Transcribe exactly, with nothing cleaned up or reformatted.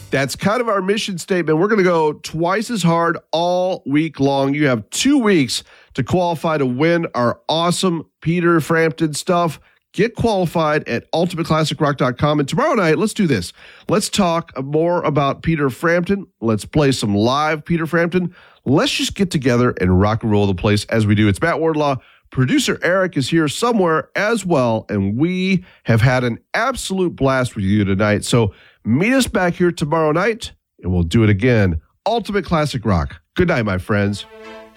That's kind of our mission statement. We're going to go twice as hard all week long. You have two weeks to qualify to win our awesome Peter Frampton stuff. Get qualified at ultimate classic rock dot com. And tomorrow night, let's do this. Let's talk more about Peter Frampton. Let's play some live Peter Frampton. Let's just get together and rock and roll the place as we do. It's Matt Wardlaw. Producer Eric is here somewhere as well, and we have had an absolute blast with you tonight. So meet us back here tomorrow night, and we'll do it again. Ultimate Classic Rock. Good night, my friends.